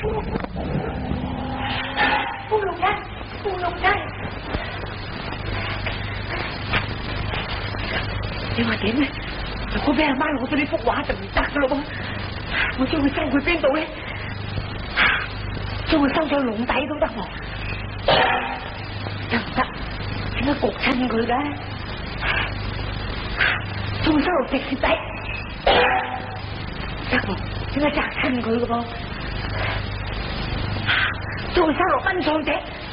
傅龙山，傅龙山，你話點咧？如果俾阿媽攞咗呢幅畫就唔得噶咯喎！我將佢收去邊度咧？將佢收咗籠底都得喎，得唔得？點解焗親佢嘅？將佢收落石屎底，得喎，點解砸親佢嘅噃？將佢收落溫床底。